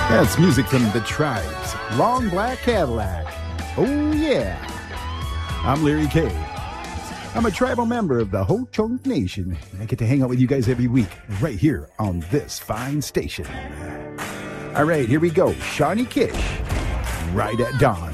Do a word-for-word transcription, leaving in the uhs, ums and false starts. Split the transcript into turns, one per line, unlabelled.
That's music from The Tribes, Long Black Cadillac. Oh, yeah. I'm Larry K. I'm a tribal member of the Ho-Chunk Nation. I get to hang out with you guys every week right here on this fine station. All right, here we go. Shawnee Kish, Right at Dawn.